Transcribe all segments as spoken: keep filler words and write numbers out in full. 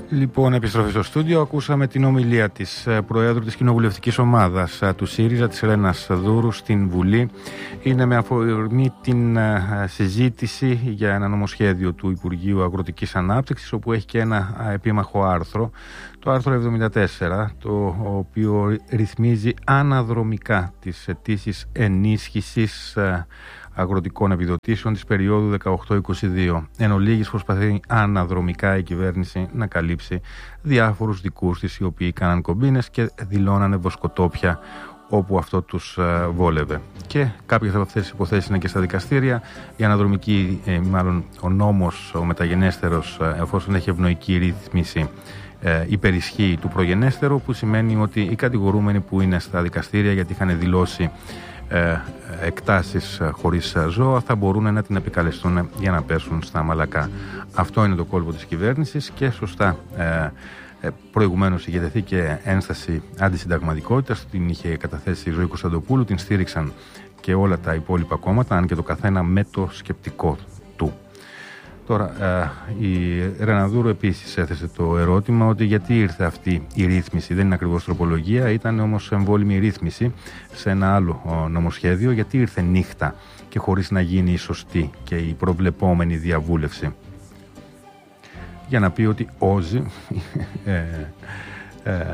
Λοιπόν, επιστροφή στο στούντιο. Ακούσαμε την ομιλία της Προέδρου της Κοινοβουλευτικής Ομάδας του ΣΥΡΙΖΑ, της Ρένας Δούρου, στην Βουλή. Είναι με αφορμή την συζήτηση για ένα νομοσχέδιο του Υπουργείου Αγροτικής Ανάπτυξης, όπου έχει και ένα επίμαχο άρθρο, το άρθρο εβδομήντα τέσσερα, το οποίο ρυθμίζει αναδρομικά τις αιτήσεις ενίσχυσης αγροτικών επιδοτήσεων της περίοδου δεκαοκτώ είκοσι δύο. Εν ολίγης, προσπαθεί αναδρομικά η κυβέρνηση να καλύψει διάφορους δικούς της, οι οποίοι κάναν κομπίνες και δηλώνανε βοσκοτόπια όπου αυτό τους βόλευε. Και κάποιες από αυτές τις υποθέσεις είναι και στα δικαστήρια. Η αναδρομική, ε, μάλλον ο νόμος, ο μεταγενέστερος, εφόσον έχει ευνοϊκή ρύθμιση, ε, υπερισχύει του προγενέστερου, που σημαίνει ότι οι κατηγορούμενοι που είναι στα δικαστήρια γιατί είχαν δηλώσει Ε, εκτάσεις χωρίς ζώα θα μπορούν να την επικαλεστούν για να πέσουν στα μαλακά. Αυτό είναι το κόλπο της κυβέρνησης και σωστά ε, ε, προηγουμένως είχε τεθεί και ένσταση αντισυνταγματικότητας, την είχε καταθέσει η Ζωή Κωνσταντοπούλου, την στήριξαν και όλα τα υπόλοιπα κόμματα, αν και το καθένα με το σκεπτικό του. Τώρα, η Ρεναδούρου επίσης έθεσε το ερώτημα ότι γιατί ήρθε αυτή η ρύθμιση, δεν είναι ακριβώς τροπολογία, ήταν όμως εμβόλυμη ρύθμιση σε ένα άλλο νομοσχέδιο, γιατί ήρθε νύχτα και χωρίς να γίνει η σωστή και η προβλεπόμενη διαβούλευση. Για να πει ότι όζει ε, ε, ε,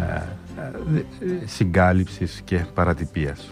συγκάλυψης και παρατυπίας.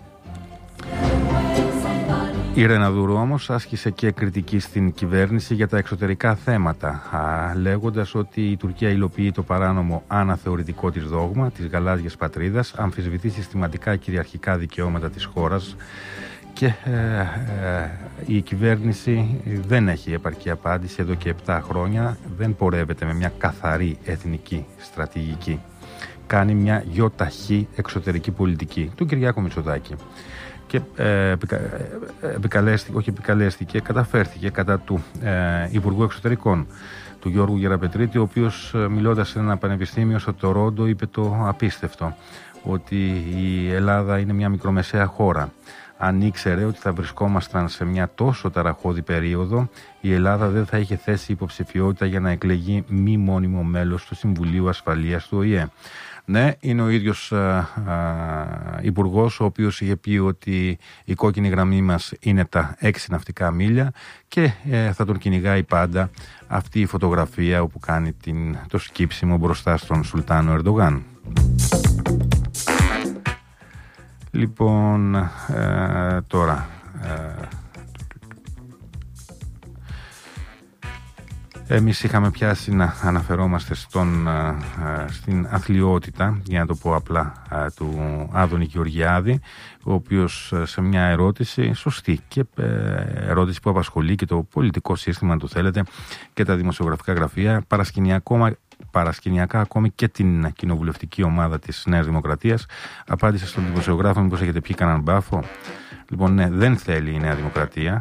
Η Ρεναδούρου όμως άσκησε και κριτική στην κυβέρνηση για τα εξωτερικά θέματα, α, λέγοντας ότι η Τουρκία υλοποιεί το παράνομο αναθεωρητικό της δόγμα της γαλάζιας πατρίδας, αμφισβητεί συστηματικά κυριαρχικά δικαιώματα της χώρας και ε, ε, η κυβέρνηση δεν έχει επαρκή απάντηση εδώ και επτά χρόνια, δεν πορεύεται με μια καθαρή εθνική στρατηγική. Κάνει μια γιοταχή εξωτερική πολιτική του Κυριάκου Μητσοτάκη. Και ε, επικα, ε, επικαλέστηκε, όχι επικαλέστηκε, καταφέρθηκε κατά του ε, Υπουργού Εξωτερικών, του Γιώργου Γεραπετρίτη, ο οποίος ε, μιλώντας σε ένα πανεπιστήμιο στο Τορόντο είπε το απίστευτο, ότι η Ελλάδα είναι μια μικρομεσαία χώρα. Αν ήξερε ότι θα βρισκόμασταν σε μια τόσο ταραχώδη περίοδο, η Ελλάδα δεν θα είχε θέσει υποψηφιότητα για να εκλεγεί μη μόνιμο μέλος του Συμβουλίου Ασφαλείας του Ο Η Ε. Ναι, είναι ο ίδιος α, α, υπουργός ο οποίος είχε πει ότι η κόκκινη γραμμή μας είναι τα έξι ναυτικά μίλια και ε, θα τον κυνηγάει πάντα αυτή η φωτογραφία όπου κάνει την, το σκύψιμο μπροστά στον Σουλτάνο Ερντογάν. Λοιπόν, ε, τώρα... Ε, Εμείς είχαμε πιάσει να αναφερόμαστε στον, στην αθλιότητα, για να το πω απλά, του Άδωνη Γεωργιάδη, ο οποίος σε μια ερώτηση, σωστή και ερώτηση που απασχολεί και το πολιτικό σύστημα, αν το θέλετε, και τα δημοσιογραφικά γραφεία, παρασκηνιακό, παρασκηνιακά ακόμη και την κοινοβουλευτική ομάδα της Νέας Δημοκρατίας, απάντησε στον δημοσιογράφο: μήπως έχετε πιει κανέναν μπάφο? Λοιπόν, ναι, δεν θέλει η Νέα Δημοκρατία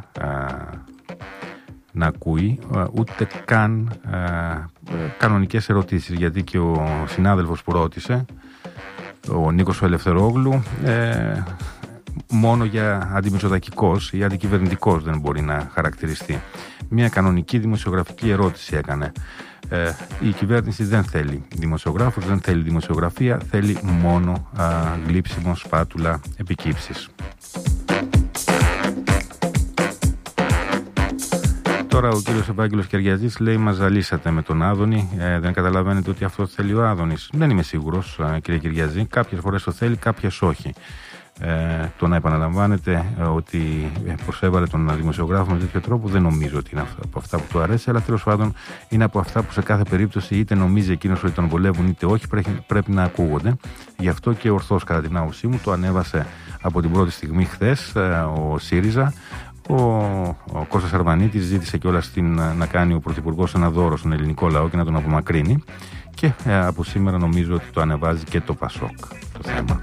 να ακούει ούτε καν ε, κανονικές ερωτήσεις, γιατί και ο συνάδελφος που ρώτησε, ο Νίκος ο Ελευθερόγλου, ε, μόνο για αντιμητσοτακικός ή αντικυβερνητικός δεν μπορεί να χαρακτηριστεί. Μια κανονική δημοσιογραφική ερώτηση έκανε. Ε, η κυβέρνηση δεν θέλει δημοσιογράφους, δεν θέλει δημοσιογραφία, θέλει μόνο ε, γλύψιμο, σπάτουλα, επικύψεις. Τώρα ο κύριος Ευάγγελος Κεριαζής λέει: μας ζαλίσατε με τον Άδωνη, ε, δεν καταλαβαίνετε ότι αυτό θέλει ο Άδωνης? Δεν είμαι σίγουρος, ε, κύριε Κεριαζή, κάποιες φορές το θέλει, κάποιες όχι. Ε, το να επαναλαμβάνετε ε, ότι προσέβαλε τον δημοσιογράφο με τέτοιο τρόπο δεν νομίζω ότι είναι από αυτά που του αρέσει, αλλά τέλος πάντων είναι από αυτά που σε κάθε περίπτωση είτε νομίζει εκείνος ότι τον βολεύουν είτε όχι, πρέπει, πρέπει να ακούγονται. Γι' αυτό και ορθώς, κατά την άποψή μου, το ανέβασε από την πρώτη στιγμή χθες ε, ο ΣΥΡΙΖΑ. Ο, ο Κώστας Αρβανίτης ζήτησε κιόλας την, να κάνει ο Πρωθυπουργός ένα δώρο στον ελληνικό λαό και να τον απομακρύνει, και ε, από σήμερα νομίζω ότι το ανεβάζει και το Πασόκ το θέμα.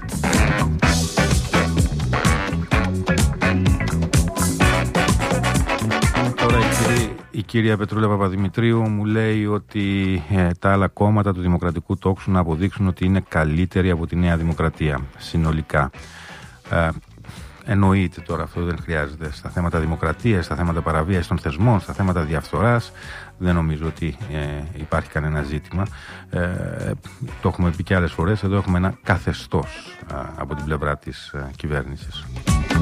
Τώρα η, κυρία, η κυρία Πετρούλα Παπαδημητρίου μου λέει ότι ε, τα άλλα κόμματα του Δημοκρατικού Τόξου να αποδείξουν ότι είναι καλύτεροι από τη Νέα Δημοκρατία συνολικά. Ε, Εννοείται τώρα, αυτό δεν χρειάζεται. Στα θέματα δημοκρατίας, στα θέματα παραβίασης των θεσμών, στα θέματα διαφθοράς, δεν νομίζω ότι ε, υπάρχει κανένα ζήτημα. Ε, το έχουμε πει και άλλες φορές, εδώ έχουμε ένα καθεστώς ε, από την πλευρά της ε, κυβέρνησης.